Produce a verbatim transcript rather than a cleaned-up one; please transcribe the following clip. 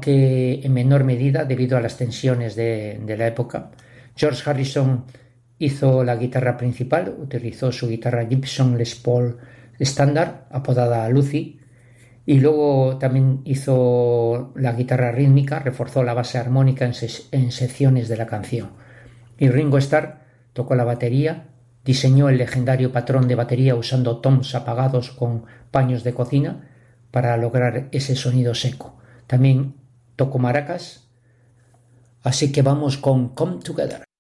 aunque en menor medida debido a las tensiones de, de la época. George Harrison hizo la guitarra principal, utilizó su guitarra Gibson Les Paul estándar, apodada Lucy, y luego también hizo la guitarra rítmica, reforzó la base armónica en, ses- en secciones de la canción. Y Ringo Starr tocó la batería, diseñó el legendario patrón de batería usando toms apagados con paños de cocina para lograr ese sonido seco. También tocó maracas, así que vamos con Come Together.